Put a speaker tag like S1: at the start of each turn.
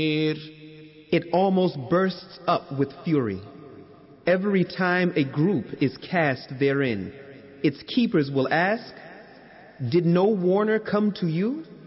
S1: It almost bursts up with fury. Every time a group is cast therein, its keepers will ask, "Did no warner come to you?"